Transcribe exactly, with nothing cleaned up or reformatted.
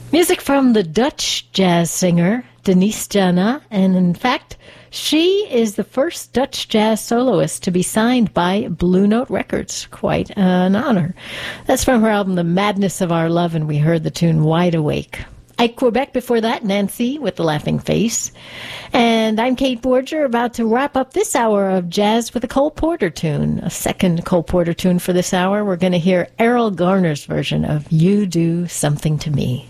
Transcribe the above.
Music from the Dutch jazz singer Denise Jana, and in fact, she is the first Dutch jazz soloist to be signed by Blue Note Records. Quite an honor. That's from her album The Madness of Our Love, and we heard the tune Wide Awake. Ike Quebec before that, Nancy with the Laughing Face. And I'm Kate Borger, about to wrap up this hour of jazz with a Cole Porter tune. A second Cole Porter tune for this hour. We're going to hear Errol Garner's version of You Do Something to Me.